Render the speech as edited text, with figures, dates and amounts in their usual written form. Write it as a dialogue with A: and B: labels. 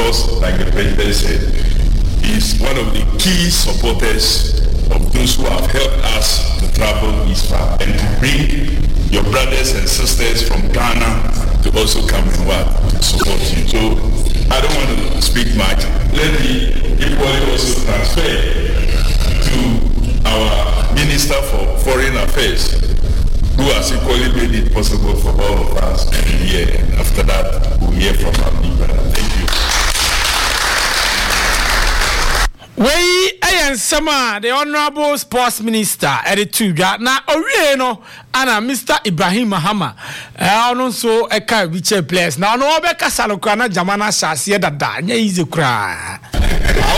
A: because, like the president said, he's one of the key supporters of those who have helped us to travel this far and to bring your brothers and sisters from Ghana to also come and work to support you. So I don't want to speak much. Let me equally also transfer to our Minister for Foreign Affairs, who has equally made it possible for all of us to be here. And after that, we'll hear from our big brother. Thank you.
B: We Sama, the Honorable Sports Minister, Edituga, na Orieno, and Mr. Ibrahim Mahama, also a wheelchair players. Now, no, Becca Salokana, Jamana Shas, Yeda, easy cry.